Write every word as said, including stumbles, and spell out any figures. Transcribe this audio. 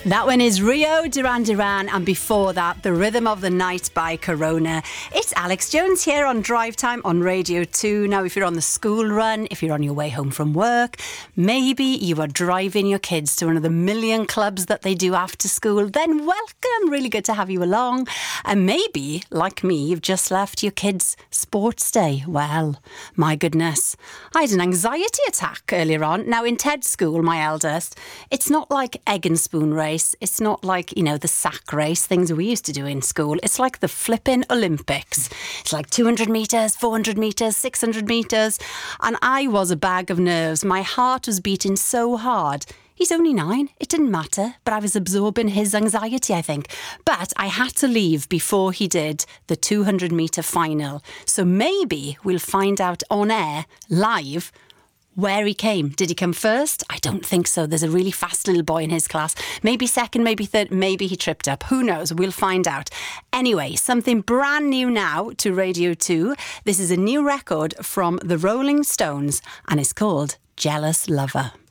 That one is Rio Duran Duran, and before that, The Rhythm of the Night by Corona. It's Alex Jones here on Drive Time on Radio two. Now, if you're on the school run, if you're on your way home from work, maybe you are driving your kids to one of the million clubs that they do after school, then welcome. Really good to have you along. And maybe, like me, you've just left your kids' sports day. Well, my goodness, I had an anxiety attack earlier on. Now, in Ted's school, my eldest, it's not like egg and spoon race. It's not like, you know, the sack race, things we used to do in school. It's like the flipping Olympics. It's like two hundred metres, four hundred metres, six hundred metres. And I was a bag of nerves. My heart was beating so hard. He's only nine. It didn't matter, but I was absorbing his anxiety, I think. But I had to leave before he did the two hundred metre final. So maybe we'll find out on air, live, where he came. Did he come first? I don't think so. There's a really fast little boy in his class. Maybe second, maybe third, maybe he tripped up. Who knows? We'll find out. Anyway, something brand new now to Radio two. This is a new record from the Rolling Stones and it's called Jealous Lover.